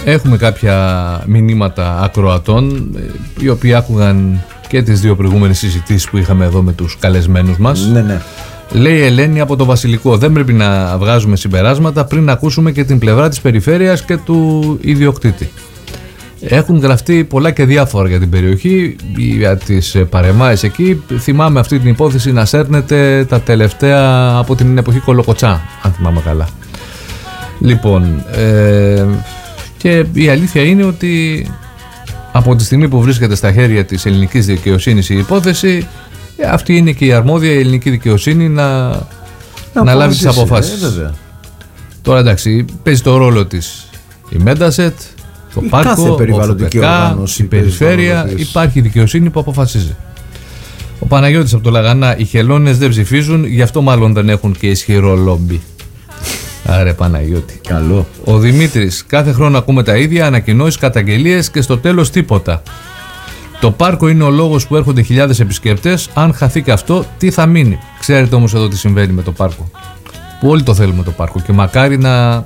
Έχουμε κάποια μηνύματα ακροατών οι οποίοι άκουγαν και τις δύο προηγούμενες συζητήσεις που είχαμε εδώ με τους καλεσμένους μας. Ναι. Λέει η Ελένη από το Βασιλικό: δεν πρέπει να βγάζουμε συμπεράσματα πριν να ακούσουμε και την πλευρά της περιφέρειας και του ιδιοκτήτη. Έχουν γραφτεί πολλά και διάφορα για την περιοχή, για τις παρεμάες εκεί. Θυμάμαι αυτή την υπόθεση να σέρνεται τα τελευταία από την εποχή Κολοκοτσά, αν θυμάμαι καλά. Λοιπόν, και η αλήθεια είναι ότι από τη στιγμή που βρίσκεται στα χέρια της ελληνικής δικαιοσύνης η υπόθεση, αυτή είναι και η αρμόδια η ελληνική δικαιοσύνη να λάβει τις αποφάσεις. Τώρα εντάξει, παίζει το ρόλο της η Μέντασετ, το πάρκο, ο ΦΠΚ, η περιφέρεια, υπάρχει δικαιοσύνη που αποφασίζει. Ο Παναγιώτης από το Λαγανά: οι χελώνες δεν ψηφίζουν, γι' αυτό μάλλον δεν έχουν και ισχυρό λόμπι. Άρε Παναγιώτη. Καλό. Ο Δημήτρης: κάθε χρόνο ακούμε τα ίδια, ανακοινώσεις, καταγγελίες και στο τέλος τίποτα. Το πάρκο είναι ο λόγος που έρχονται χιλιάδες επισκέπτες. Αν χαθεί και αυτό, τι θα μείνει? Ξέρετε όμως εδώ τι συμβαίνει με το πάρκο, που όλοι το θέλουμε το πάρκο, και μακάρι να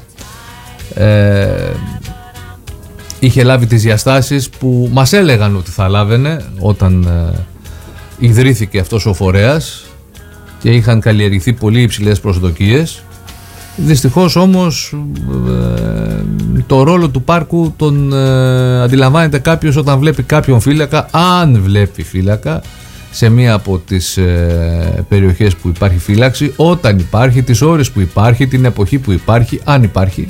είχε λάβει τις διαστάσεις που μας έλεγαν ότι θα λάβαινε όταν ιδρύθηκε αυτός ο φορέας και είχαν καλλιεργηθεί πολύ υψηλές προσδοκίες. Δυστυχώς όμως το ρόλο του πάρκου τον αντιλαμβάνεται κάποιος όταν βλέπει κάποιον φύλακα, αν βλέπει φύλακα σε μία από τις περιοχές που υπάρχει φύλαξη, όταν υπάρχει, τις ώρες που υπάρχει, την εποχή που υπάρχει, αν υπάρχει,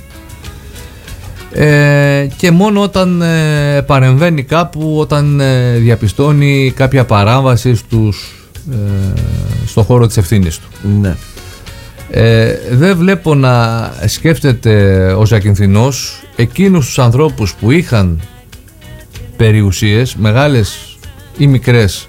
και μόνο όταν παρεμβαίνει κάπου, όταν διαπιστώνει κάποια παράβαση στο χώρο της ευθύνης του. Ναι. Δεν βλέπω να σκέφτεται ο Ζακυνθινός εκείνους τους ανθρώπους που είχαν περιουσίες, μεγάλες ή μικρές,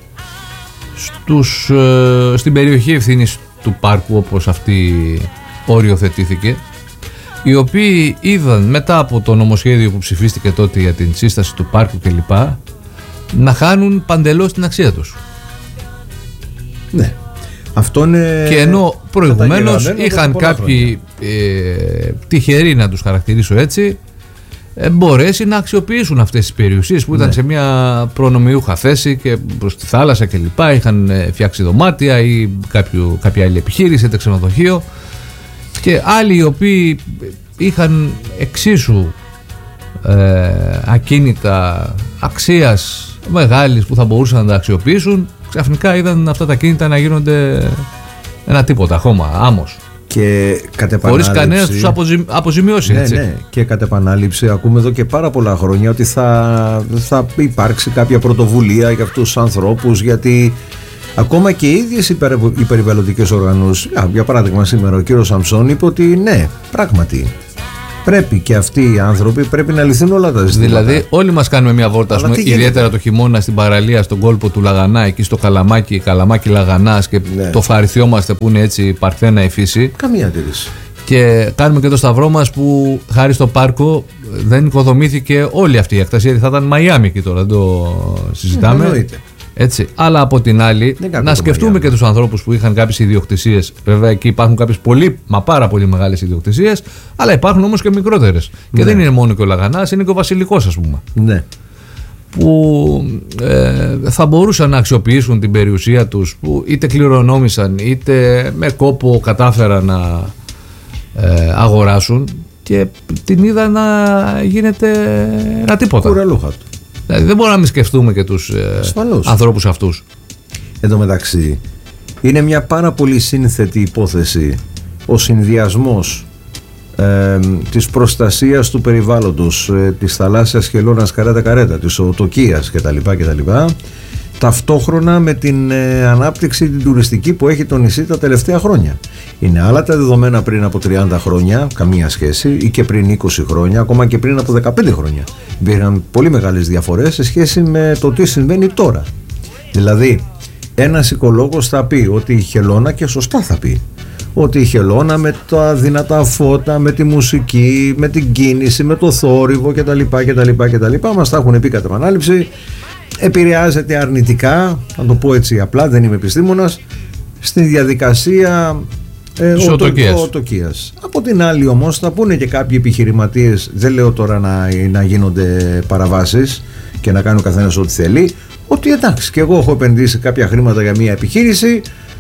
στην περιοχή ευθύνης του πάρκου, όπως αυτή οριοθετήθηκε, οι οποίοι είδαν μετά από το νομοσχέδιο που ψηφίστηκε τότε για την σύσταση του πάρκου κλπ, να χάνουν παντελώς την αξία τους. Ναι. Αυτό είναι... Και ενώ προηγουμένως είχαν κάποιοι τυχεροί, να τους χαρακτηρίσω έτσι, μπορέσει να αξιοποιήσουν αυτές τις περιουσίες που ήταν σε μια προνομιούχα θέση και προς τη θάλασσα κλπ. Είχαν φτιάξει δωμάτια ή κάποια άλλη επιχείρηση, είτε ξενοδοχείο, και άλλοι οι οποίοι είχαν εξίσου ακίνητα αξίας μεγάλης που θα μπορούσαν να τα αξιοποιήσουν, ξαφνικά είδαν αυτά τα κίνητα να γίνονται ένα τίποτα, χώμα, άμμος. Και κατ' επανάληψη, χωρίς κανένας τους αποζημιώσει. Ναι, ναι. Και κατ' επανάληψη ακούμε εδώ και πάρα πολλά χρόνια ότι θα υπάρξει κάποια πρωτοβουλία για αυτούς τους ανθρώπους, γιατί ακόμα και οι ίδιες οι περιβαλλοντικές οργανώσεις, για παράδειγμα σήμερα ο κύριος Σαμψόν είπε ότι ναι, πράγματι πρέπει και αυτοί οι άνθρωποι πρέπει να λυθούν όλα τα ζητήματα. Δηλαδή όλοι μας κάνουμε μια βόλτα, ιδιαίτερα το χειμώνα στην παραλία, στον κόλπο του Λαγανά, εκεί στο Καλαμάκι Λαγανάς, και το ευχαριστιόμαστε που είναι έτσι παρθένα η φύση. Καμία αντίρρηση. Και κάνουμε και το σταυρό μας που χάρη στο πάρκο δεν οικοδομήθηκε όλη αυτή η έκταση, γιατί θα ήταν Μαϊάμι εκεί τώρα, δεν το συζητάμε. Εννοείται. Έτσι. Αλλά από την άλλη, να σκεφτούμε και τους ανθρώπους που είχαν κάποιες ιδιοκτησίες. Βέβαια, εκεί υπάρχουν κάποιες πάρα πολύ μεγάλες ιδιοκτησίες, αλλά υπάρχουν όμως και μικρότερες. Και δεν είναι μόνο και ο Λαγανάς, είναι και ο Βασιλικός, ας πούμε. Ναι. Που θα μπορούσαν να αξιοποιήσουν την περιουσία τους, που είτε κληρονόμησαν είτε με κόπο κατάφεραν να αγοράσουν, και την είδα να γίνεται ένα τίποτα. Κουρελούχα του. Δηλαδή δεν μπορούμε να μην σκεφτούμε και τους ανθρώπους αυτούς. Εν τω μεταξύ, είναι μια πάρα πολύ σύνθετη υπόθεση ο συνδυασμός της προστασίας του περιβάλλοντος, της θαλάσσιας χελώνας καρέτα, της οτοκίας κτλ. Ταυτόχρονα με την ανάπτυξη την τουριστική που έχει το νησί τα τελευταία χρόνια. Είναι άλλα τα δεδομένα πριν από 30 χρόνια, καμία σχέση, ή και πριν 20 χρόνια, ακόμα και πριν από 15 χρόνια. Υπήρχαν πολύ μεγάλες διαφορές σε σχέση με το τι συμβαίνει τώρα. Δηλαδή, ένας οικολόγος θα πει ότι η Χελώνα, και σωστά θα πει, ότι η Χελώνα με τα δυνατά φώτα, με τη μουσική, με την κίνηση, με το θόρυβο κτλ. Μας τα έχουν πει κατά επανάληψη, επηρεάζεται αρνητικά, να το πω έτσι απλά, δεν είμαι επιστήμονας, στη διαδικασία ο Τοκίας. Από την άλλη όμως θα πούνε και κάποιοι επιχειρηματίες, δεν λέω τώρα να γίνονται παραβάσεις και να κάνει ο καθένας ό,τι θέλει, ότι εντάξει, και εγώ έχω επενδύσει κάποια χρήματα για μια επιχείρηση,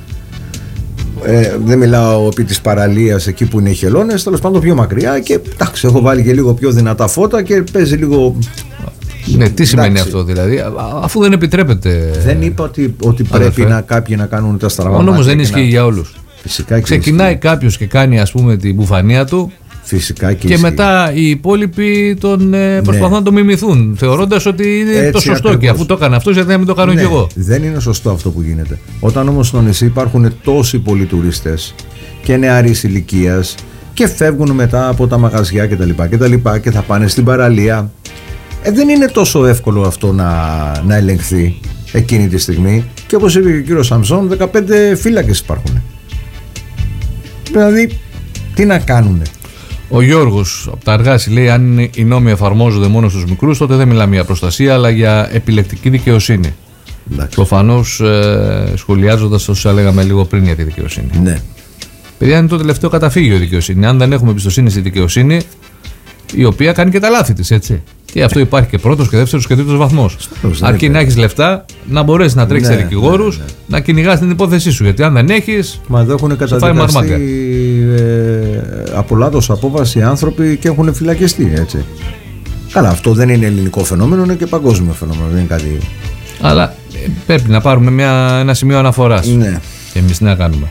δεν μιλάω επί της παραλίας εκεί που είναι οι χελώνες, τέλος πάντων πιο μακριά, και εντάξει, έχω βάλει και λίγο πιο δυνατά φώτα και παίζει λίγο. Ναι, τι σημαίνει αυτό δηλαδή, αφού δεν επιτρέπεται. Δεν είπα ότι πρέπει κάποιοι να κάνουν τα στραβά. Ο νόμος δεν ισχύει για όλους. Φυσικά. Ξεκινάει κάποιος και κάνει, ας πούμε, την μπουφανία του. Φυσικά και μετά οι υπόλοιποι προσπαθούν να το μιμηθούν, θεωρώντας ότι είναι έτσι το σωστό ακριβώς. Και αφού το έκανε αυτός, γιατί να μην το κάνω κι εγώ. Δεν είναι σωστό αυτό που γίνεται. Όταν όμως στο νησί υπάρχουν τόσοι πολλοί τουρίστες και νεαρής ηλικίας και φεύγουν μετά από τα μαγαζιά κτλ. Και θα πάνε στην παραλία, δεν είναι τόσο εύκολο αυτό να ελεγχθεί εκείνη τη στιγμή. Και όπως είπε και ο κύριος Σαμψόν, 15 φύλακες υπάρχουν. Δηλαδή, τι να κάνουνε. Ο Γιώργος από τα Αργάση λέει: αν οι νόμοι εφαρμόζονται μόνο στους μικρούς, τότε δεν μιλάμε για προστασία, αλλά για επιλεκτική δικαιοσύνη. Προφανώς σχολιάζοντας όσα λέγαμε λίγο πριν για τη δικαιοσύνη. Ναι. Παιδιά, είναι το τελευταίο καταφύγιο η δικαιοσύνη. Αν δεν έχουμε εμπιστοσύνη στη δικαιοσύνη, η οποία κάνει και τα λάθη της, έτσι. Και αυτό υπάρχει και πρώτος και δεύτερος και τρίτος βαθμός. Αρκεί να έχεις λεφτά, να μπορέσεις να τρέξεις σε δικηγόρους, να κυνηγάς την υπόθεσή σου. Γιατί αν δεν έχεις. Μα εδώ έχουν καταδικαστεί από λάθος απόβαση άνθρωποι και έχουν φυλακιστεί, έτσι. Καλά, αυτό δεν είναι ελληνικό φαινόμενο, είναι και παγκόσμιο φαινόμενο. Δεν είναι κάτι. Αλλά πρέπει να πάρουμε ένα σημείο αναφοράς. Ναι. Και εμείς να κάνουμε.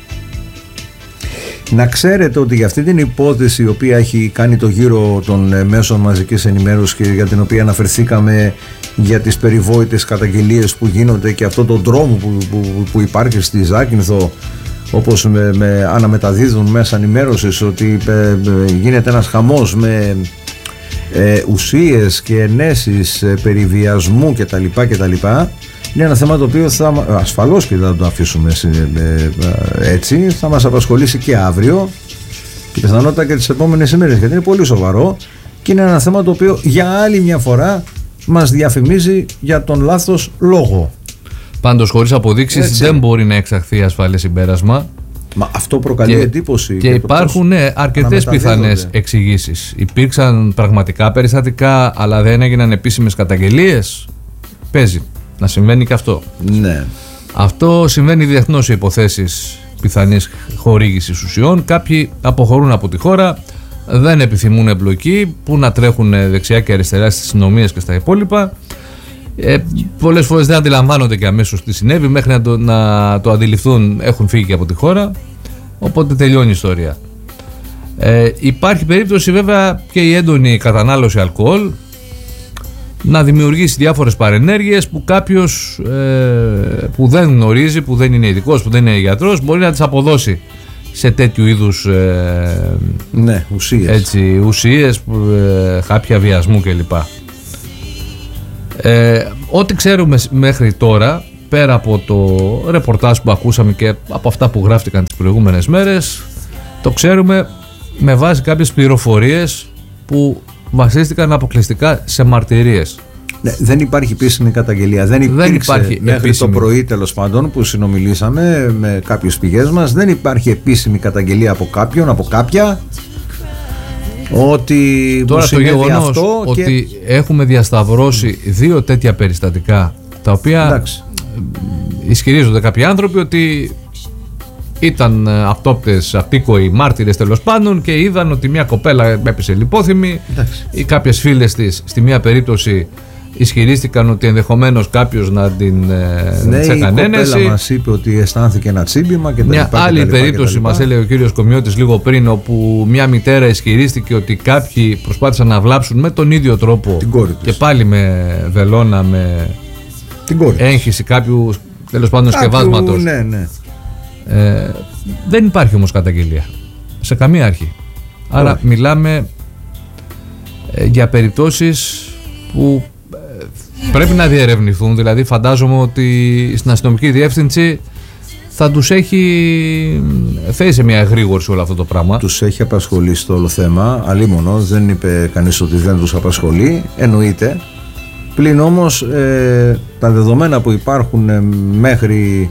Να ξέρετε ότι για αυτή την υπόθεση, η οποία έχει κάνει το γύρο των μέσων μαζικής ενημέρωσης και για την οποία αναφερθήκαμε, για τις περιβόητες καταγγελίες που γίνονται και αυτόν τον τρόμο που υπάρχει στη Ζάκυνθο, όπως αναμεταδίδουν μέσα ενημέρωσης, ότι γίνεται ένας χαμός με ουσίες και ενέσεις περί βιασμού κτλ. Είναι ένα θέμα το οποίο ασφαλώς και δεν το αφήσουμε έτσι, θα μας απασχολήσει και αύριο και πιθανότατα και τις επόμενες ημέρες, γιατί είναι πολύ σοβαρό και είναι ένα θέμα το οποίο για άλλη μια φορά μας διαφημίζει για τον λάθος λόγο. Πάντως, χωρίς αποδείξεις δεν μπορεί να εξαχθεί ασφαλές συμπέρασμα. Μα αυτό προκαλεί εντύπωση. Και υπάρχουν αρκετές πιθανές εξηγήσεις. Υπήρξαν πραγματικά περιστατικά, αλλά δεν έγιναν επίσημες καταγγελίες. Παίζει να συμβαίνει και αυτό. Ναι. Αυτό συμβαίνει διεθνώς σε υποθέσεις πιθανής χορήγησης ουσιών. Κάποιοι αποχωρούν από τη χώρα, δεν επιθυμούν εμπλοκή, που να τρέχουν δεξιά και αριστερά στις αστυνομίες και στα υπόλοιπα. Πολλές φορές δεν αντιλαμβάνονται και αμέσως τι συνέβη, μέχρι να το αντιληφθούν έχουν φύγει και από τη χώρα, οπότε τελειώνει η ιστορία. Υπάρχει περίπτωση βέβαια και η έντονη κατανάλωση αλκοόλ να δημιουργήσει διάφορες παρενέργειες που κάποιος που δεν γνωρίζει, που δεν είναι ειδικός, που δεν είναι γιατρός, μπορεί να τις αποδώσει σε τέτοιου είδους ουσίες, χάπια βιασμού κλπ. Ό,τι ξέρουμε μέχρι τώρα, πέρα από το ρεπορτάζ που ακούσαμε και από αυτά που γράφτηκαν τις προηγούμενες μέρες, το ξέρουμε με βάση κάποιες πληροφορίες που βασίστηκαν αποκλειστικά σε μαρτυρίες. Ναι, δεν υπάρχει επίσημη καταγγελία. Δεν υπάρχει μέχρι επίσημη. Το πρωί, τέλος πάντων, που συνομιλήσαμε με κάποιες πηγές μας, δεν υπάρχει επίσημη καταγγελία από κάποιον, από κάποια, ότι τώρα το γεγονός αυτό ότι και έχουμε διασταυρώσει δύο τέτοια περιστατικά, τα οποία ισχυρίζονται κάποιοι άνθρωποι ότι ήταν αυτόπτες, απίκοοι, μάρτυρες τέλος πάντων, και είδαν ότι μια κοπέλα έπεσε λιπόθυμη. Ή κάποιες φίλες της στη μια περίπτωση ισχυρίστηκαν ότι ενδεχομένως κάποιος να την έκανε ένεση. Η κοπέλα μας είπε ότι αισθάνθηκε ένα τσίμπημα και μια άλλη περίπτωση μας έλεγε ο κύριος Κομιώτης λίγο πριν, όπου μια μητέρα ισχυρίστηκε ότι κάποιοι προσπάθησαν να βλάψουν με τον ίδιο τρόπο και πάλι με βελόνα, με έγχυση κάποιου τέλος πάντων σκευάσματος. Ναι. Δεν υπάρχει όμως καταγγελία σε καμία αρχή. Άρα μιλάμε για περιπτώσεις που πρέπει να διερευνηθούν. Δηλαδή φαντάζομαι ότι στην αστυνομική διεύθυνση θα τους έχει θέσει σε μια εγρήγορση όλο αυτό το πράγμα. Τους έχει απασχολήσει το όλο θέμα, αλίμονο, δεν είπε κανείς ότι δεν τους απασχολεί, εννοείται. Πλην όμως τα δεδομένα που υπάρχουν μέχρι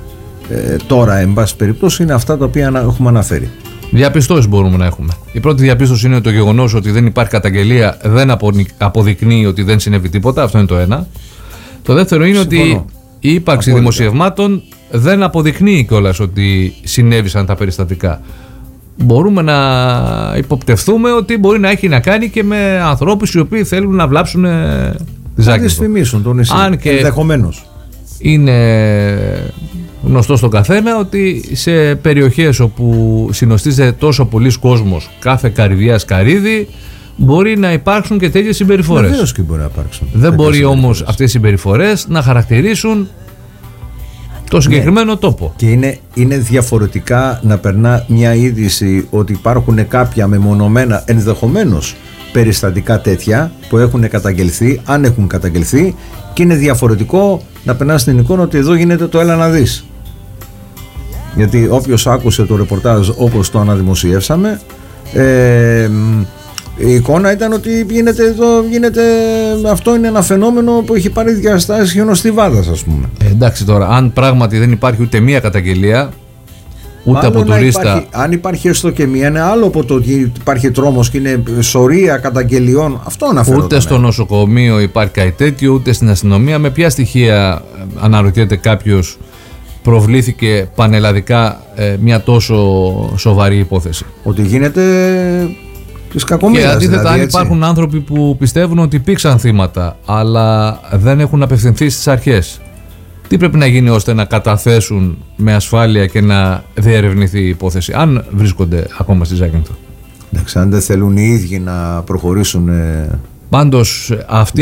τώρα, εν πάση περιπτώσει, είναι αυτά τα οποία έχουμε αναφέρει. Διαπιστώσεις μπορούμε να έχουμε. Η πρώτη διαπίστωση είναι το γεγονός ότι δεν υπάρχει καταγγελία, δεν αποδεικνύει ότι δεν συνέβη τίποτα. Αυτό είναι το ένα. Το δεύτερο είναι ότι η ύπαρξη δημοσιευμάτων δεν αποδεικνύει κιόλας ότι συνέβησαν τα περιστατικά. Μπορούμε να υποπτευθούμε ότι μπορεί να έχει να κάνει και με ανθρώπους οι οποίοι θέλουν να βλάψουν τη Ζάκυνθο. Να δυσφημίσουν τον νησί, ενδεχομένως. Είναι γνωστό στον καθένα ότι σε περιοχές όπου συνοστίζεται τόσο πολλής κόσμος κάθε καρυδιάς καρύδι, μπορεί να υπάρξουν και τέτοιες συμπεριφορές. Βεβαίως και μπορεί να υπάρξουν. Δεν μπορεί όμως αυτές οι συμπεριφορές να χαρακτηρίσουν το συγκεκριμένο τόπο. Και είναι διαφορετικά να περνά μια είδηση ότι υπάρχουν κάποια μεμονωμένα ενδεχομένως περιστατικά τέτοια που έχουν καταγγελθεί, αν έχουν καταγγελθεί, και είναι διαφορετικό να περνά στην εικόνα ότι εδώ γίνεται το έλα να δεις. Γιατί όποιος άκουσε το ρεπορτάζ όπως το αναδημοσιεύσαμε, η εικόνα ήταν ότι αυτό είναι ένα φαινόμενο που έχει πάρει διαστάσεις χιονοστιβάδας, ας πούμε. Εντάξει τώρα, αν πράγματι δεν υπάρχει ούτε μία καταγγελία, ούτε από τουρίστα. Αν υπάρχει έστω και μία, είναι άλλο από το ότι υπάρχει τρόμος και είναι σωρία καταγγελιών. Αυτό αναφέρω. Ούτε στο νοσοκομείο υπάρχει κάτι τέτοιο, ούτε στην αστυνομία. Με ποια στοιχεία, αναρωτιέται κάποιος, προβλήθηκε πανελλαδικά μια τόσο σοβαρή υπόθεση? Ότι γίνεται της κακομοίρας. Και αντίθετα, δηλαδή, αν υπάρχουν άνθρωποι που πιστεύουν ότι υπήρξαν θύματα, αλλά δεν έχουν απευθυνθεί στις αρχές, τι πρέπει να γίνει ώστε να καταθέσουν με ασφάλεια και να διερευνηθεί η υπόθεση, αν βρίσκονται ακόμα στη Ζάκυνθο? Εντάξει, αν δεν θέλουν οι ίδιοι να προχωρήσουν. Πάντως αυτή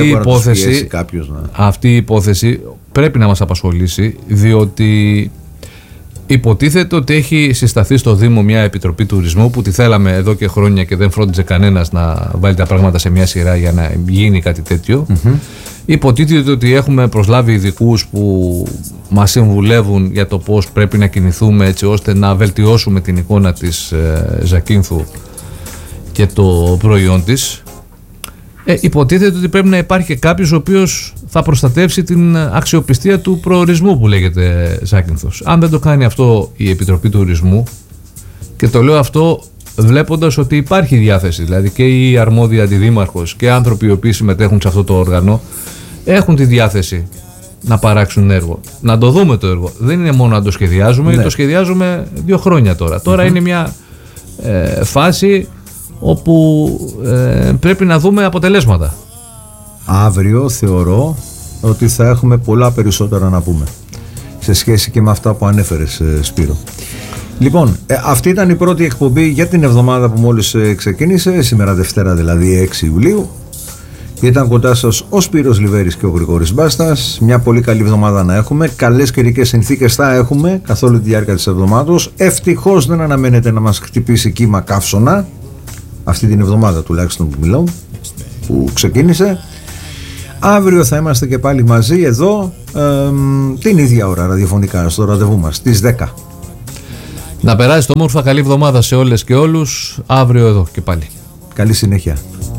η υπόθεση πρέπει να μας απασχολήσει, διότι υποτίθεται ότι έχει συσταθεί στο Δήμο μια επιτροπή τουρισμού που τη θέλαμε εδώ και χρόνια και δεν φρόντιζε κανένας να βάλει τα πράγματα σε μια σειρά για να γίνει κάτι τέτοιο. Υποτίθεται ότι έχουμε προσλάβει ειδικούς που μας συμβουλεύουν για το πώς πρέπει να κινηθούμε έτσι ώστε να βελτιώσουμε την εικόνα της Ζακύνθου και το προϊόν της. Υποτίθεται ότι πρέπει να υπάρχει και κάποιος ο οποίος θα προστατεύσει την αξιοπιστία του προορισμού που λέγεται Ζάκυνθος. Αν δεν το κάνει αυτό η Επιτροπή Τουρισμού, και το λέω αυτό βλέποντας ότι υπάρχει διάθεση, δηλαδή και η αρμόδια αντιδήμαρχος και άνθρωποι οι οποίοι συμμετέχουν σε αυτό το όργανο έχουν τη διάθεση να παράξουν έργο. Να το δούμε το έργο. Δεν είναι μόνο να το σχεδιάζουμε, το σχεδιάζουμε 2 χρόνια τώρα. Τώρα είναι μια φάση όπου πρέπει να δούμε αποτελέσματα. Αύριο θεωρώ ότι θα έχουμε πολλά περισσότερα να πούμε σε σχέση και με αυτά που ανέφερες, Σπύρο. Λοιπόν, αυτή ήταν η πρώτη εκπομπή για την εβδομάδα που μόλις ξεκίνησε, σήμερα Δευτέρα δηλαδή 6 Ιουλίου. Ήταν κοντά σας ο Σπύρος Λιβέρης και ο Γρηγόρης Μπάστας. Μια πολύ καλή εβδομάδα να έχουμε. Καλές καιρικές συνθήκες θα έχουμε καθ' όλη τη διάρκεια της εβδομάδος. Ευτυχώς δεν αναμένεται να μας χτυπήσει κύμα καύσωνα αυτή την εβδομάδα τουλάχιστον που μιλάω, που ξεκίνησε. Αύριο θα είμαστε και πάλι μαζί εδώ την ίδια ώρα ραδιοφωνικά στο ραντεβού μας στις 10. Να περάσετε όμορφα, καλή εβδομάδα σε όλες και όλους. Αύριο εδώ και πάλι. Καλή συνέχεια.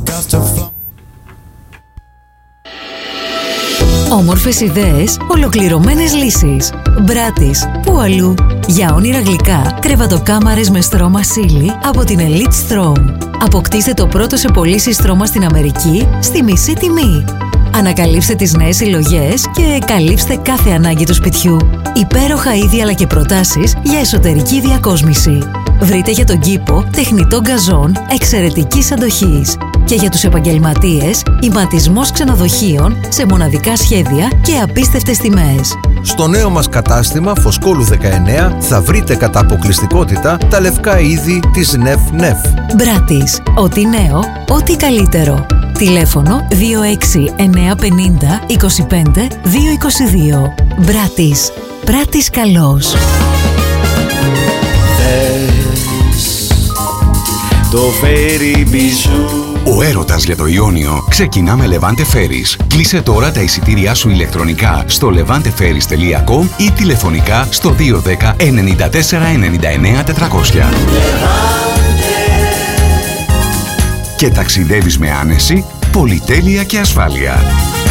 Όμορφες ιδέες, ολοκληρωμένες λύσεις. Μπράτις, πού αλλού? Για όνειρα γλυκά, κρεβατοκάμαρες με στρώμα σίλι από την Elite Strom. Αποκτήστε το πρώτο σε πωλήσεις στρώμα στην Αμερική στη μισή τιμή. Ανακαλύψτε τις νέες συλλογές και καλύψτε κάθε ανάγκη του σπιτιού. Υπέροχα είδη αλλά και προτάσεις για εσωτερική διακόσμηση. Βρείτε για τον κήπο τεχνητό γκαζόν εξαιρετικής αντοχής. Και για τους επαγγελματίες, ηματισμός ξενοδοχείων σε μοναδικά σχέδια και απίστευτες τιμές. Στο νέο μας κατάστημα Φωσκόλου 19 θα βρείτε κατά αποκλειστικότητα τα λευκά είδη της Νεφ. Μπράτις. Ό,τι νέο, ό,τι καλύτερο. Τηλέφωνο 26950 25 222. Μπράτις. Πράτης καλός. Το φέρι μπιζού. Ο έρωτας για το Ιόνιο ξεκινά με Levante Ferries. Κλείσε τώρα τα εισιτήριά σου ηλεκτρονικά στο levanteferries.com ή τηλεφωνικά στο 210 94 99 400. Και ταξιδεύεις με άνεση, πολυτέλεια και ασφάλεια.